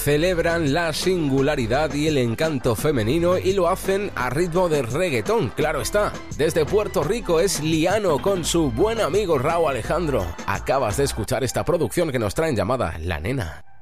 celebran la singularidad y el encanto femenino y lo hacen a ritmo de reggaetón, claro está. Desde Puerto Rico es Liano con su buen amigo Rauw Alejandro. Acabas de escuchar esta producción que nos traen llamada La Nena.